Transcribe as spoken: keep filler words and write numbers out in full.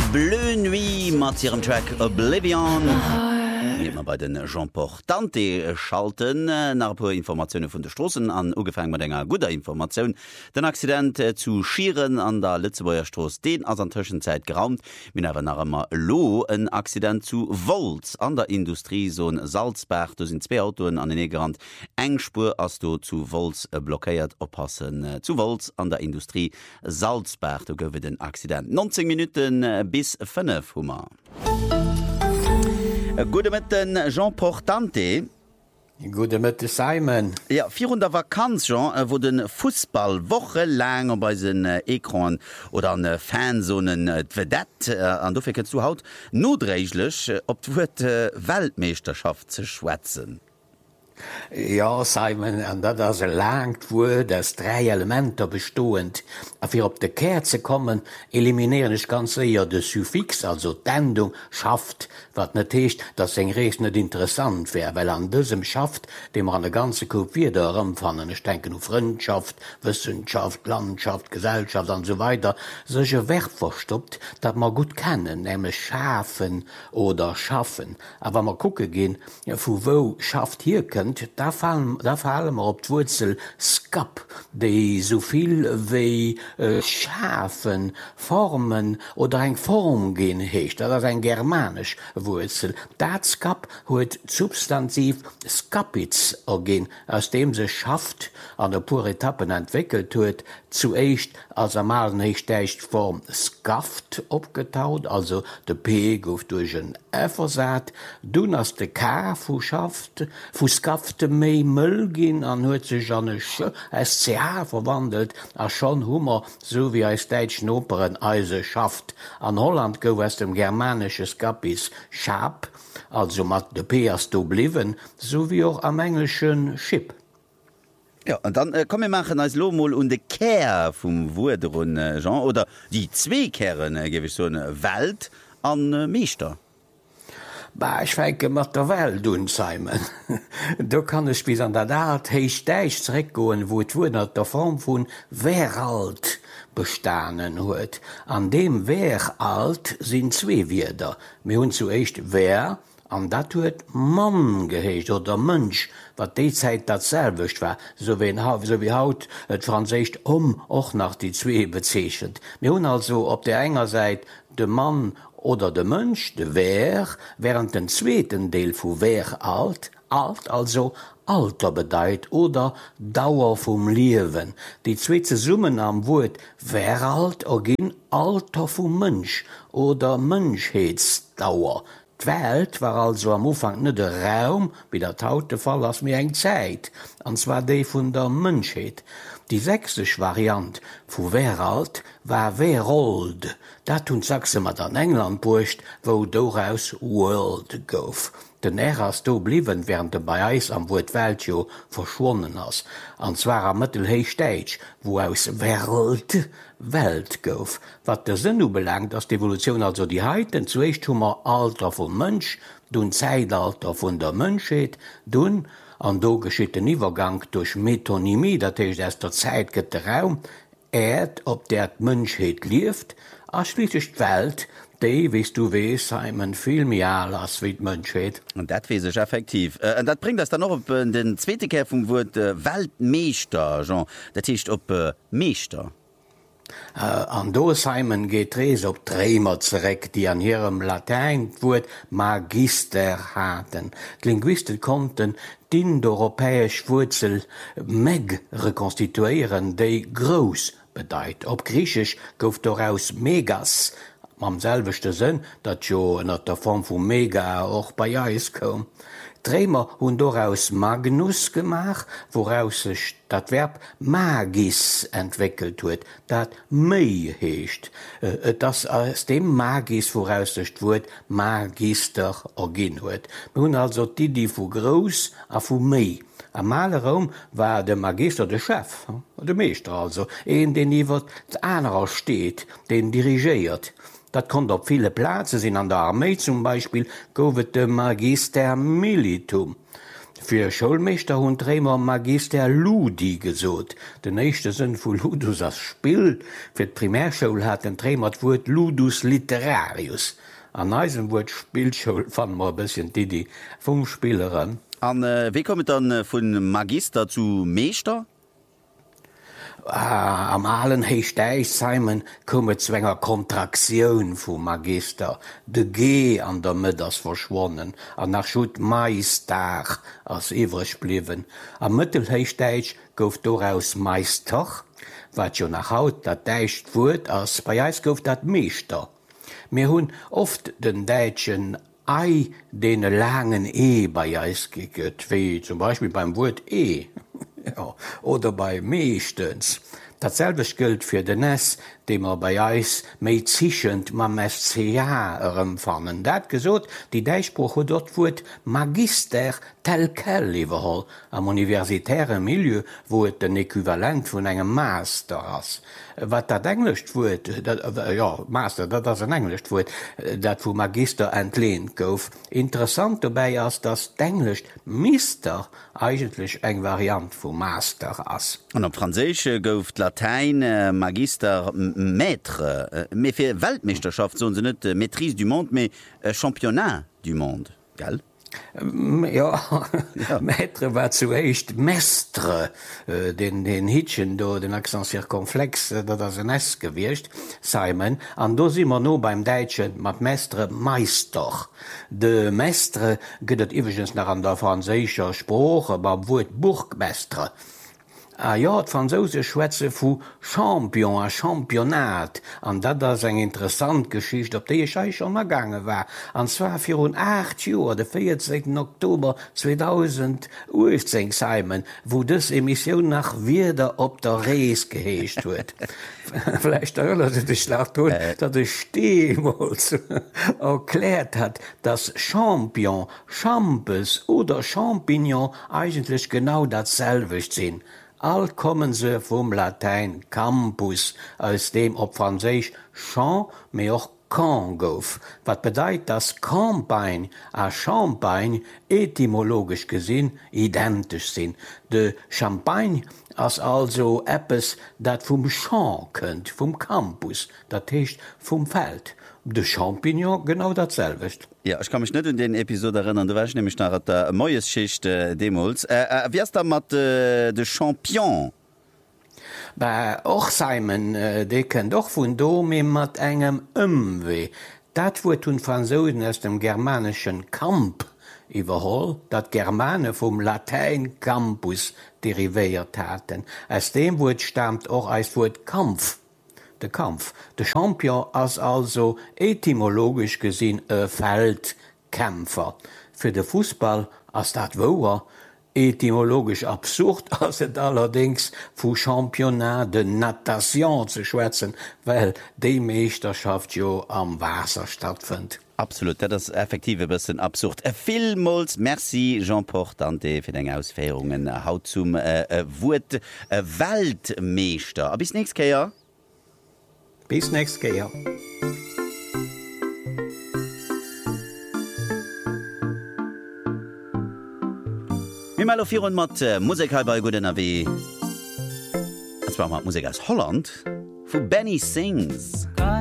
Bleu Nuit mat ihrem Track Oblivion. Immer bei den Jean Portante schalten nach paar Informationen von der Straßen an ugefangen mit einer guter Information. Den Accident zu Schieren an der Lützeburger Straße, den als an Zwischenzeit geraumt. Wir haben nach einmal lo ein Accident zu Volz an der Industriezone Salzberg. Da sind zwei Autos an den Egerrand. Engspur als du zu Volz blockiert. Oppassen zu Volz an der Industrie Salzberg. Da gehen wir den Accident. neunzehn Minuten bis fünf Hummer. Gute mit den Jean Portante. Gute mit Simon. Ja, vier der Vakanz, Jean, wo den Fußball wochenlang bei den Ekran oder an Fansonen Vedette an dafür kannst du haut notrechtlich ob du die Weltmeisterschaft zu schwätzen. Ja, Simon, an dat as langt wo dats drei Elementer bestoend. A fir op de Kerze kommen, eliminieren ich ganz eher de Suffix, also d'Endung, schafft, wat net hecht, dat eng Rees net interessant wär, well an dësem Schaft, dem an de ganze Kopier der ëmfannen, ich denken u Freundschaft, Wissenschaft, Landschaft, Gesellschaft an so weiter, seche Werk verstoppt, dat ma gut kennen, nämlich schafen oder schaffen. Aber ma gucke gin, vu wo schafft hier könnt, da fallen da fallen wir op d'Wurzel skap, déi soviel wéi äh, schafen, formen oder eng Form gehen hecht, dat ein germanisch Wurzel. Dat skap huet substantiv skapitz ergin, aus dem se schafft an der pure Etappen entwickelt huet, zuéischt als am malen hechteicht Form skaft opgetaut, also de P gouf durch een F ersat, dun ass de K fu schafft, fu skafte méi Mëll gin an huet sech an e Sch S C H verwandelt, a schon Hummer so wie als deitschen Operen Eise schafft. An Holland gouf es dem germanische Skapis Schap, also mat de P as do bliwen, so wie auch am engelschen Schip. Ja, und dann äh, komm wir machen als Lomol und de Ker vom Wurderun äh, Jean oder die zwei Kerren äh, gebe ich so eine Welt an äh, Meister. Ba ich fenke mat der Welt dun Simon. Da kann es bis an der Dat heich deich regoen, wo et wo dat der Form vun wer alt bestanen huet. An dem wer alt sind zwee Wider. Me hun zuecht wer, an dat huet Mann gehecht oder Mënsch, wat de Zeit dat selwicht war, so wie, so wie haut et Franzésicht um och nach die zwee bezeechent. Me hun also op der enger Seite de Mann oder de Mënsch, de wer, während den zweeten Deel vu wer alt, alt also Alter bedeit oder Dauer vum Liewen. Die zweete Summen am Wort wer alt ergin Alter vum Mënsch oder Mënschheetsdauer. D'Welt war also am Ufang net der Raum, wie der taute Fall ass mir eng Zeit, anzwa déi vun der Mënschheet. Die sächsisch Variant vu wer alt war wer old. Dat hun Sachse mat an England burcht, wo doraus world gouf. Den Äras do bliwen während de bei Eis am Wort Weltjo verschwonnen ass, anzwar am Mittelheichsteitsch, wo aus Welt Welt gouf. Wat der Sinn u belangt, ass d'Evolution also die Heiten zuecht hummer Alter vum Mënsch, dun Zeitalter vun der Mënschheet, dun an do geschiet den Iwergang durch Metonymie, dat heißt erst der Zeit gëtt der Raum, Erd, ob der d'Mënschheet lieft, a schliesslich d'Welt, déi, wies du wees, Simon viel mehr als wie d'Mënschheet. Und dat wees ich effektiv. Äh, und dat bringt das dann noch op äh, den zweite Kehr vom Wort äh, Weltmeister, Jean. Dat heißt op äh, Meister. Uh, an do Simon geht rees op Trämer zerek, die an ihrem Latein wurt Magister haten. Linguisten konnten d'indoeuropäisch Wurzel meg rekonstituieren, déi groß bedeit. Op Griechisch gouf daraus Megas, am selvechte Sinn, dat jo ennner der Form vu Mega och bei Eis kom. Trämer hun doraus Magnus gemach, woraus sich dat Verb magis entwickelt huet, dat mei heescht. Äh, das aus dem magis voraus sich wurt Magister ergin huet. Nun also die die vu groß a vu mei. Am Malerraum war der Magister der Chef, der Meister also, een den iwwer d'anerer steht, den dirigiiert. Dat kommt op viele Plätze sinn an der Armee zum Beispiel, goufet de Magister Militum. Für Schulmeister hun Trämer Magister Ludi gesot. Den nächste Sinn vu Ludus as Spiel. Für d Primärschule hat den Trämer Wort Ludus Literarius. An Eisenwurt Spielschule fan ma bisschen Didi vum Spieleren. An äh, wie kommet dann äh, vun Magister zu Meester? Ah, am allen Heichdeich Simon komme zwänger Kontraktion vu Magister. De G an der Mëtters verschwonnen, an nach Schut Meister ass iwrech bliwen. Am Mëttelheichdeich gouf doraus Meister, wat jo nach Haut dat deicht wurt ass bei Eis gouf dat Meester. Mir hunn oft den Deitschen Ei den langen E bei Eis gegett, wie zum Beispiel beim Wort E. Ja, oder bei meeschtens. Datselbech gilt fir den Ness, dem er bei Eis méi zichend mam S C A ërëmfannen. Dat gesot, die Deichproche dort wurt Magister tel quel iwwerholl am universitäre Milieu, wo et den Äquivalent vun engem Master ass. Wat dat englecht wurt, ja, Master, dat ass en englecht wurt, dat vu Magister entlehnt gouf. Interessant dabei ass, dats d'Englecht Mister eigentlich eng Variant vu Master ass. An op Franzésche gouft Latein äh, Magister Maître, äh, mé fir Weltmeisterschaft so se net äh, Maîtrise du Monde, mé äh, Championat du Monde, gell? Ja, ja. Maître war zuéischt Mestre, äh, den, den Hitchen do den Accent circonflex, äh, dat ass en S gewircht, Simon, an do si immer no beim Deitschen mat Mestre Meister. De Mestre gëtt iwwegens nach an der franzéischer Sprache, aber wurt Burgmestre. Ah ja, d Franzose schwätze vu Champion a Championat, an dat ass eng interessant Geschicht, op déi ich schon ergange war. Anzwa fir un acht Joer, de vierzehnten Oktober zweitausendachtzehn Simon, wo dës Emissionioun nach wieder op der Rees geheescht huet. Vielleicht erinnert se dich nach tun, äh. dat de Steemols erklärt hat, dass Champion, Champes oder Champignon eigentlich genau datselwicht sinn. All kommen se vum Latein Campus, aus dem op Franzéich Champ mé och Camp gouf, wat bedeit, dass Campagne a Champagne etymologisch gesinn identisch sinn. De Champagne ass also Äppes, dat vum Champ kënnt, vum Campus, dat heecht vum Feld. De Champignon genau datselwicht. Ja, ich kann mich net in den Episode erinnern, du warst nämlich nach der Moiesschicht äh, Demos. Äh, äh, wie hast da mat äh, de Champion? Bei och Simon, äh, de kennt doch vun Dome mat engem ëmweh. Dat wurt hun Franzosen aus dem germanischen Kamp iwwerholl, dat Germane vum Latein Campus derivéiert hatten. Aus dem Wort stammt och als Wort Kampf. De Kampf. De Champion ass also etymologisch gesinn e Feldkämpfer. Für de Fußball ass dat woer etymologisch absurd ass et allerdings vu Championat de Natation ze schwätzen, well déi Meesterschaft jo am Wasser stattfind. Absolut, dat is effektive bëssen absurd. E Vielmols Merci Jean Portante fir eng Ausféierungen haut zum äh, äh, Wut äh, Weltmeester. A bis nächst Keier? Bis nächst Keier. Mi mal auf Virun mat äh, Musik bei Guden A W. Das war mat Musik aus Holland vu Benny Sings.